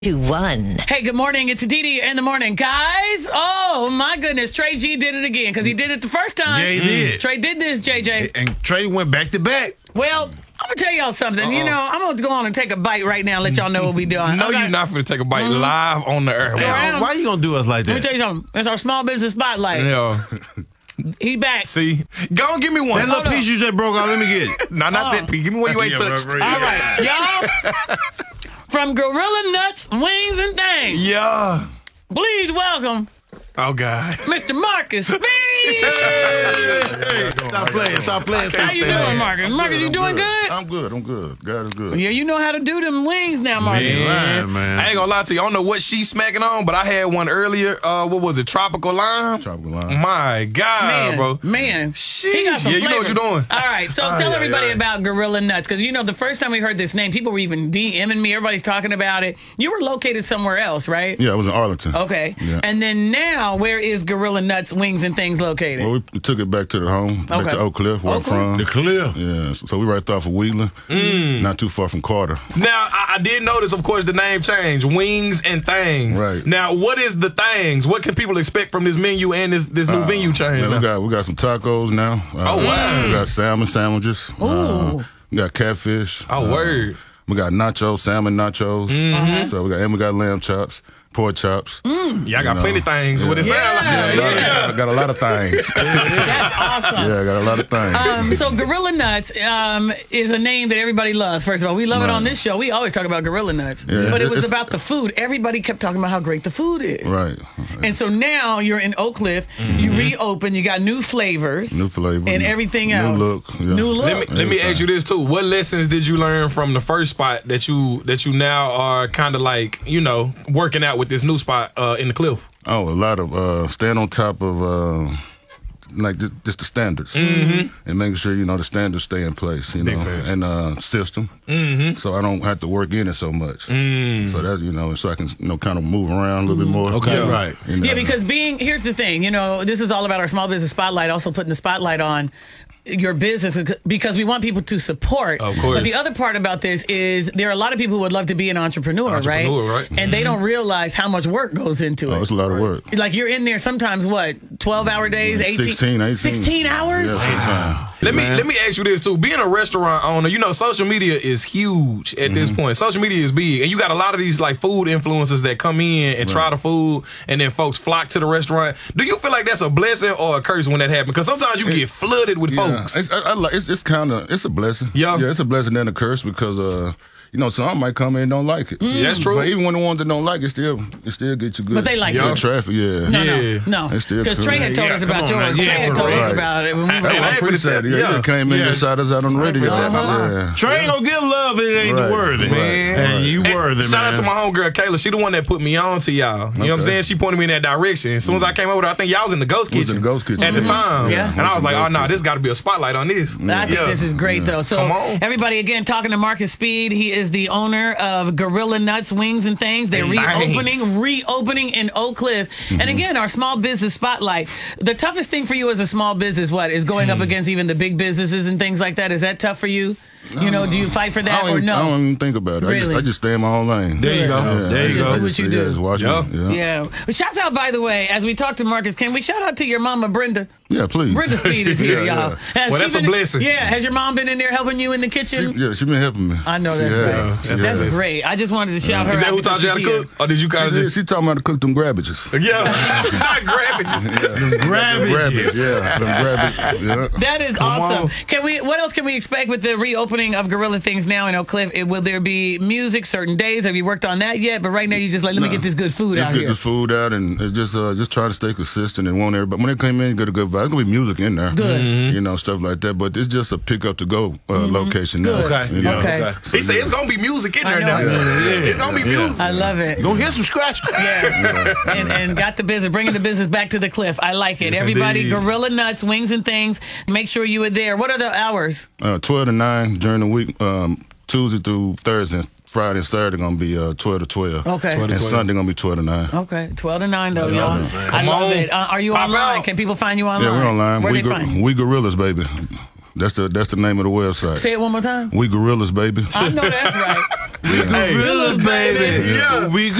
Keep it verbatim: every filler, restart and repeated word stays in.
To one. Hey, good morning. It's Didi in the morning, guys. Oh my goodness, Trey G did it again because he did it the first time. Yeah, he did. Trey did this, J J. And Trey went back to back. Well, I'm gonna tell y'all something. Uh-oh. You know, I'm gonna go on and take a bite right now and let y'all know what we doing. No, Okay? you're not going to take a bite mm-hmm. live on the air. Damn. Why you gonna do us like Let me that? tell you something. It's our small business spotlight. Yeah. He back. See? Go and give me one. That little Hold piece you just broke off, let me get it. No, not Oh. that piece. Give me one you ain't Yeah, touched. bro, bro, All yeah. right, y'all. From Gorilla Nuts, Wings, and Things. Yeah. Please welcome Oh, God. Mister Marcus Speed. Hey, stop playing, stop playing. Stop How you playing. doing, Marcus? Marcus, you I'm doing good. good? I'm good. I'm good. God is good. Yeah, you know how to do them wings now, Marcus. Man, lying, man. I ain't gonna lie to you. I don't know what she's smacking on, but I had one earlier. Uh, what was it? Tropical lime? Tropical lime. My God, Man, bro. man, Sheesh. he got some Yeah, you know what flavors. you're doing. All right, so Ah, tell yeah, everybody yeah. about Gorilla Nuts, because you know the first time we heard this name, people were even DMing me. Everybody's talking about it. You were located somewhere else, right? Yeah, I was in Arlington. Okay, Yeah. and then now, where is Gorilla Nuts, Wings, and Things located? Well, we took it back to the home, back Okay. to Oak Cliff, where Oak Cliff? I'm from. The clear. Yeah, so we right there off of Wheeling, Mm. not too far from Carter. Now, I, I did notice, of course, the name changed. Wings and Things. Right. Now, what is the things? What can people expect from this menu and this, this new venue change? Yeah, now? we got we got some tacos now. Uh, Oh, wow. We got salmon sandwiches. Uh, we got catfish. Oh, Uh, word. We got nachos, salmon nachos. Mm-hmm. So we got and we got lamb chops, pork chops. Y'all got know. plenty of things. What it Yeah. sound like? Yeah, I got, I got a lot of things. That's awesome. Yeah, I got a lot of things. Um, so Gorilla Nuts um, is a name that everybody loves. First of all, we love it Right. on this show. We always talk about Gorilla Nuts, Yeah, but it was it's- about the food. Everybody kept talking about how great the food is. Right. And so now you're in Oak Cliff. You reopen. You got new flavors, New flavor. and everything new else. look, yeah. New look. Let me let me ask you this too. What lessons did you learn from the first spot that you that you now are kind of like, you know, working out with this new spot uh, in the Cliff? Oh, a lot of uh, stand on top of uh, like just, just the standards, mm-hmm. and making sure you know the standards stay in place, you Big know, facts. and uh, system. Mm-hmm. So I don't have to work in it so much. Mm. So that you know, so I can you know kind of move around a little bit more. Okay, Yeah. right. You know. Yeah, because being here's the thing, you know, this is all about our small business spotlight. Also putting the spotlight on your business because we want people to support. Of course. But the other part about this is there are a lot of people who would love to be an entrepreneur, Entrepreneur, right? right. And Mm-hmm. they don't realize how much work goes into oh, it. it's a lot of work. Like you're in there sometimes what, twelve hour days, eighteen sixteen, eighteen. sixteen hours? Yeah, sometimes. Let me let me ask you this too. Being a restaurant owner, you know, social media is huge at this point. Social media is big, and you got a lot of these like food influencers that come in and try the food, and then folks flock to the restaurant. Do you feel like that's a blessing or a curse when that happens? Because sometimes you get flooded with Yeah, folks. it's, I, I like it's, it's kind of it's a blessing. Yeah. yeah, it's a blessing and a curse because uh, you know, some might come in and don't like it. Yeah, that's true. But even when the ones that don't like it, still it still get you good. But they like good it. traffic. Yeah. No, Yeah. no, no. It's still Because cool. Trey had told Yeah, us come about on yours. now. Trey Yeah, had for told us real. about it when we were I- I on. ain't Pretty finna tell sad. you. Yeah, Yeah. they came in Yeah. and shot us out on the radio. tell my lie. Yeah. Trey ain't gonna get love if it ain't Right, worthy. Man. And you And worthy, shout man. out to my homegirl Kayla. She the one that put me on to y'all. You know what I'm Okay. saying? She pointed me in that direction. As soon as I came over there, I think y'all was in the Ghost We was Kitchen. in the Ghost Kitchen. At the Mhm. time. Yeah. And I was like, oh, Ghost no, Kitchen. this got to be a spotlight on this. I think Yeah. this is great, though. So, Come on. everybody, again, talking to Marcus Speed. He is the owner of Gorilla Nuts, Wings, and Things. They're Things. reopening, reopening in Oak Cliff. And again, our small business spotlight. The toughest thing for you as a small business, what, is going up against even the big businesses and things like that? Is that tough for you? You know, do you fight for I that don't, or even, no? I don't even think about it. I, just, Really? I just stay in my own lane. There you go. Yeah. There you Just go. do what you yeah, do. Just watch Yeah. me. Yeah. Yeah. But shouts out, by the way, as we talk to Marcus, can we shout out to your mama, Brenda? Yeah, please. Brenda Speed is here, Yeah, y'all. yeah. Has Well, she that's a been- blessing. Yeah. Has your mom been in there helping you in the She, kitchen? yeah, she been helping me. I know She that's has. great. She That's has. great. I just wanted to shout her Is that out. who taught you how to because she's cook? Or did you She, kind of did, just. she taught me how to cook them grabbages. Yeah. Not grabbages. Grabbages. Yeah, them grabbage. Yeah. here. That is awesome. on. Can we? What else can we expect with the reopening of Gorilla Things now in Oak Cliff? It- Will there be music certain days? Have you worked on that yet? But right now, you just like, let me get this good food Just out get here. this food out and it's just uh, just try to stay consistent and want everybody. When they come in, get a good vibe. There's gonna be music in there, Good. Mm-hmm. you know, stuff like that. But it's just a pick up to go uh, location now. Good. Okay. You know? Okay. He said it's going to be music in I there know now. it. It's going to be music. I love it. You gonna hear some scratch. Yeah. and, and got the business, bringing the business back to the cliff. I like it. Yes, Everybody, indeed. Gorilla Nuts, Wings and Things. Make sure you are there. What are the hours? Uh, twelve to nine during the week, um, Tuesday through Thursday. Friday and Saturday gonna be uh, twelve to twelve. Okay. And Sunday gonna be twelve to nine. Okay, twelve to nine though, y'all. it, I Come love on. it. Uh, are you Pop online? out. Can people find you online? Yeah, we're online. Where we they Gor- find you? we Gorillas, baby. That's the that's the name of the website. Say it one more time. We Gorillas, baby. I know that's right. We gorillas, baby. Yeah. We